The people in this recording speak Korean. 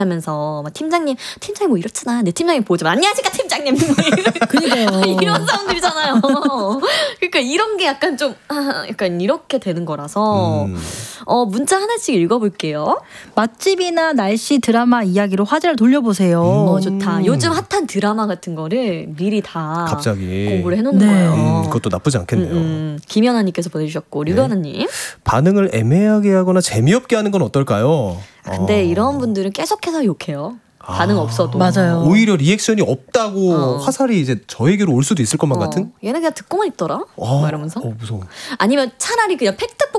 하면서 막 팀장님 뭐 이렇잖아. 내 팀장님 보자마자 안녕하십니까 팀장님. 그러니까요. 이런 사람들이잖아요. 그러니까 이런 게 약간 좀 약간 이렇게 되는 거라서 문자 하나씩 읽어볼게요. 맛집이나 날씨 드라마 이야기로 화제를 돌려보세요. 좋다. 요즘 핫한 드라마 같은 거를 미리 다 갑자기 공부를 해놓는 거예요. 그것도 나쁘지 않겠네요. 김연아님께서 보내주셨고 류가나님. 반응을 애매하게 하거나 재미없게 하는 건 어떨까요? 근데 이런 분들은 계속해서 욕해요. 반응 없어도. 맞아요. 오히려 리액션이 없다고 화살이 이제 저에게로 올 수도 있을 것만 같은? 얘네 그냥 듣고만 있더라? 막 이러면서. 무서워. 아니면 차라리 그냥 팩트